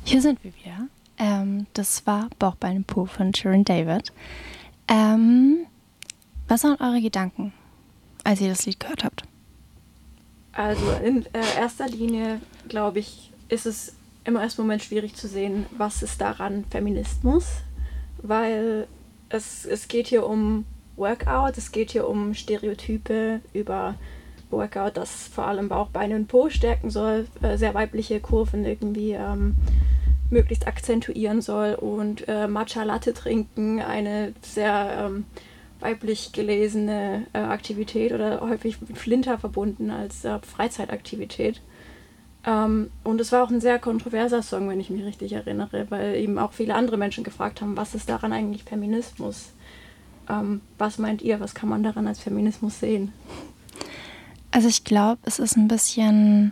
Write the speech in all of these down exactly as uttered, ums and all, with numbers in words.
Hier sind wir wieder. Ähm, das war Bauch, Beine, Po von Shirin David. Ähm, was waren eure Gedanken, als ihr das Lied gehört habt? Also in äh, erster Linie, glaube ich, ist es im ersten Moment schwierig zu sehen, was ist daran Feminismus, weil es, es geht hier um Workout, es geht hier um Stereotype über Workout, das vor allem Bauch, Beine und Po stärken soll, äh, sehr weibliche Kurven irgendwie ähm, möglichst akzentuieren soll und äh, Matcha Latte trinken, eine sehr ähm, weiblich gelesene äh, Aktivität oder häufig mit Flinter verbunden als äh, Freizeitaktivität. Ähm, und es war auch ein sehr kontroverser Song, wenn ich mich richtig erinnere, weil eben auch viele andere Menschen gefragt haben, was ist daran eigentlich Feminismus? Ähm, was meint ihr, was kann man daran als Feminismus sehen? Also ich glaube, es ist ein bisschen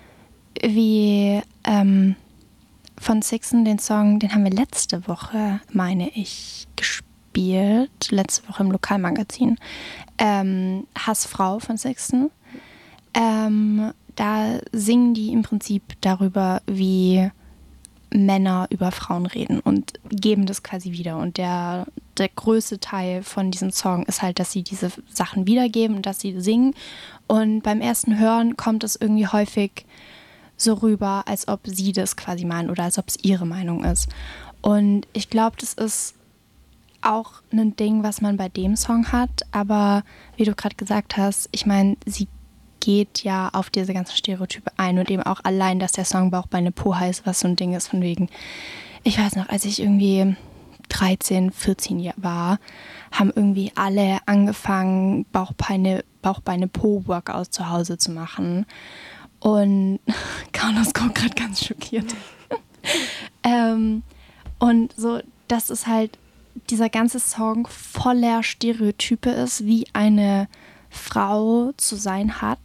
wie ähm, von Sixten, den Song, den haben wir letzte Woche, meine ich, gespielt. Letzte Woche im Lokalmagazin. Ähm, Hassfrau von Sixten. Ähm, da singen die im Prinzip darüber, wie Männer über Frauen reden und geben das quasi wieder. Und der, der größte Teil von diesem Song ist halt, dass sie diese Sachen wiedergeben und dass sie singen. Und beim ersten Hören kommt es irgendwie häufig so rüber, als ob sie das quasi meinen oder als ob es ihre Meinung ist. Und ich glaube, das ist auch ein Ding, was man bei dem Song hat. Aber wie du gerade gesagt hast, ich meine, sie geht ja auf diese ganzen Stereotype ein und eben auch allein, dass der Song Bauch, Beine, Po heißt, was so ein Ding ist von wegen, ich weiß noch, als ich irgendwie dreizehn, vierzehn war, haben irgendwie alle angefangen, Bauchbeine, Bauchbeine, Po-Workouts zu Hause zu machen. Und Carlos guckt gerade ganz schockiert. ähm, und so, dass es halt dieser ganze Song voller Stereotype ist, wie eine Frau zu sein hat.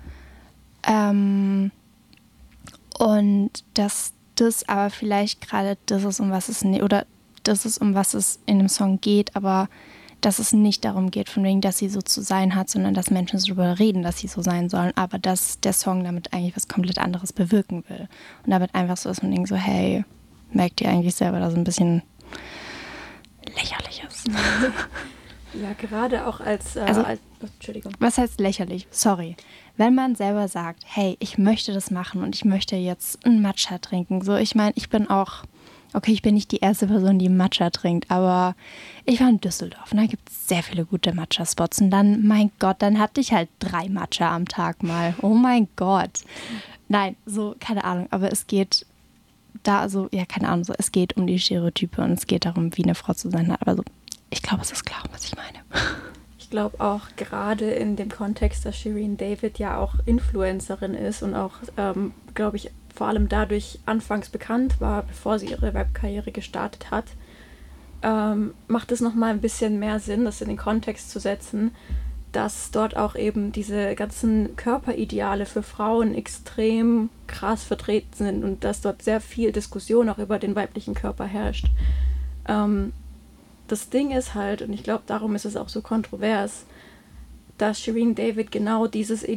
Ähm, und dass das aber vielleicht gerade das ist, um was es ne- oder das ist, um was es in dem Song geht, aber dass es nicht darum geht, von wegen, dass sie so zu sein hat, sondern dass Menschen so darüber reden, dass sie so sein sollen, aber dass der Song damit eigentlich was komplett anderes bewirken will. Und damit einfach so ist man denkt so, hey, merkt ihr eigentlich selber, dass es ein bisschen lächerlich ist. Ja, gerade auch als, äh, Also, als oh, Entschuldigung. Was heißt lächerlich? Sorry. Wenn man selber sagt, hey, ich möchte das machen und ich möchte jetzt einen Matcha trinken. So, ich meine, ich bin auch, okay, ich bin nicht die erste Person, die Matcha trinkt, aber ich war in Düsseldorf und da gibt es sehr viele gute Matcha-Spots. Und dann, mein Gott, dann hatte ich halt drei Matcha am Tag mal. Oh mein Gott. Nein, so, keine Ahnung, aber es geht da, also, ja, keine Ahnung, so, es geht um die Stereotype und es geht darum, wie eine Frau zu sein hat. Aber so, ich glaube, es ist klar, was ich meine. Ich glaube auch gerade in dem Kontext, dass Shirin David ja auch Influencerin ist und auch, ähm, glaube ich, vor allem dadurch anfangs bekannt war, bevor sie ihre Webkarriere gestartet hat, ähm, macht es nochmal ein bisschen mehr Sinn, das in den Kontext zu setzen, dass dort auch eben diese ganzen Körperideale für Frauen extrem krass vertreten sind und dass dort sehr viel Diskussion auch über den weiblichen Körper herrscht. Ähm, das Ding ist halt, und ich glaube, darum ist es auch so kontrovers, dass Shirin David genau dieses